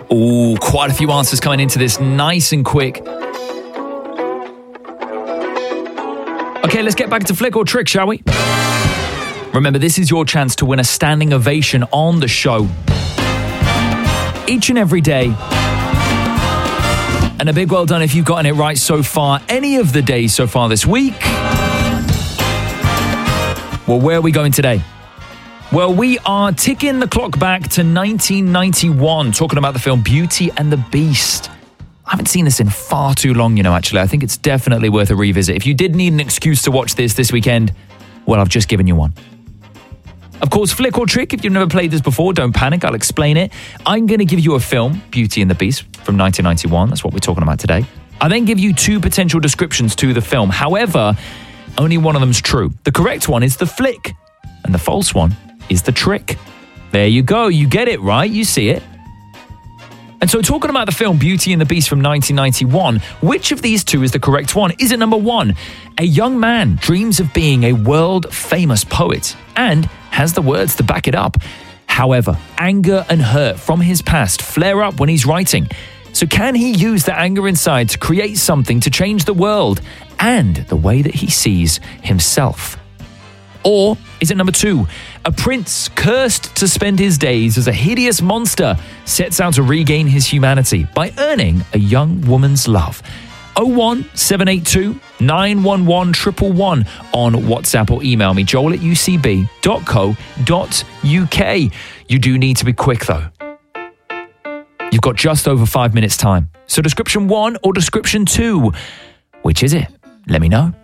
Oh, quite a few answers coming into this, nice and quick. Okay, let's get back to Flick or Trick, shall we? Remember, this is your chance to win a standing ovation on the show. Each and every day. And a big well done if you've gotten it right so far, any of the days so far this week. Well, where are we going today? Well, we are ticking the clock back to 1991, talking about the film Beauty and the Beast. I haven't seen this in far too long, actually. I think it's definitely worth a revisit. If you did need an excuse to watch this weekend, well, I've just given you one. Of course, Flick or Trick, if you've never played this before, don't panic, I'll explain it. I'm going to give you a film, Beauty and the Beast, from 1991. That's what we're talking about today. I then give you two potential descriptions to the film. However, only one of them's true. The correct one is the flick, and the false one is the trick. There you go. You get it right. You see it. And so talking about the film Beauty and the Beast from 1991, which of these two is the correct one? Is it number one? A young man dreams of being a world-famous poet and has the words to back it up. However, anger and hurt from his past flare up when he's writing. So can he use the anger inside to create something to change the world and the way that he sees himself? Or is it number two? A prince cursed to spend his days as a hideous monster sets out to regain his humanity by earning a young woman's love. 01782 911 111 on WhatsApp or email me, joel@ucb.co.uk. You do need to be quick though. You've got just over 5 minutes time. So description one or description two? Which is it? Let me know.